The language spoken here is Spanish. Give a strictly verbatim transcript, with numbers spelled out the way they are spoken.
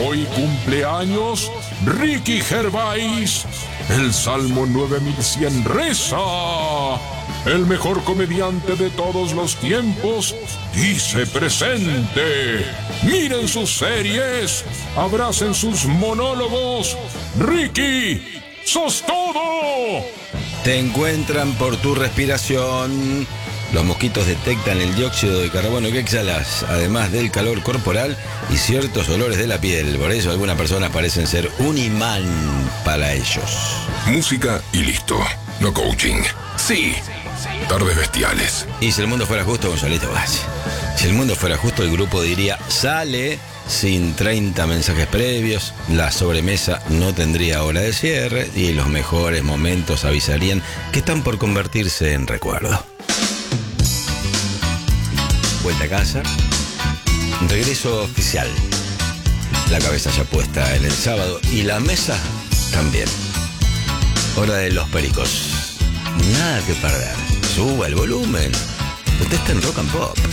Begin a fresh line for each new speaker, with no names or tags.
Hoy cumpleaños Ricky Gervais. El Salmo nueve mil cien reza: el mejor comediante de todos los tiempos dice presente. Miren sus series, abracen sus monólogos. Ricky, ¡sos todo!
Te encuentran por tu respiración. Los mosquitos detectan el dióxido de carbono que exhalas, además del calor corporal y ciertos olores de la piel. Por eso algunas personas parecen ser un imán para ellos.
Música y listo. No coaching. Sí. Tardes bestiales.
Y si el mundo fuera justo, Gonzalito Valle. Si el mundo fuera justo, el grupo diría: sale sin treinta mensajes previos, la sobremesa no tendría hora de cierre y los mejores momentos avisarían que están por convertirse en recuerdo. Vuelta a casa. Regreso oficial. La cabeza ya puesta en el sábado y la mesa también. Hora de los pericos. Nada que perder. Suba el volumen. Usted está en Rock and Pop.